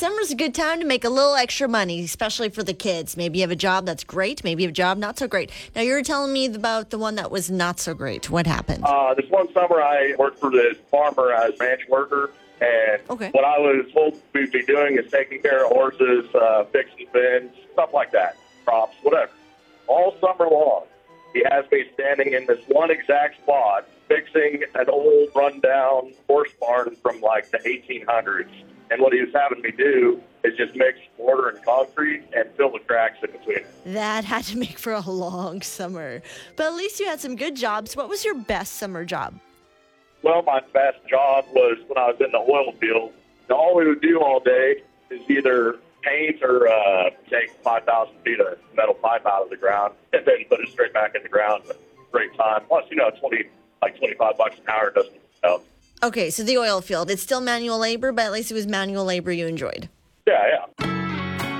summer's a good time to make a little extra money, especially for the kids. Maybe you have a job that's great. Maybe you have a job not so great. Now, you were telling me about the one that was not so great. What happened? This one summer, I worked for this farmer as a ranch worker. And what I was told we'd be doing is taking care of horses, fixing bins, stuff like that, crops, whatever. All summer long, he has me standing in this one exact spot fixing an old rundown horse barn from like the 1800s. And what he was having me do is just mix mortar and concrete and fill the cracks in between. That had to make for a long summer. But at least you had some good jobs. What was your best summer job? Well, my best job was when I was in the oil field. And all we would do all day is either paint or take 5,000 feet of metal pipe out of the ground and then put it straight back in the ground. Great time. Plus, $25 an hour doesn't help. Okay, so the oil field, it's still manual labor, but at least it was manual labor you enjoyed.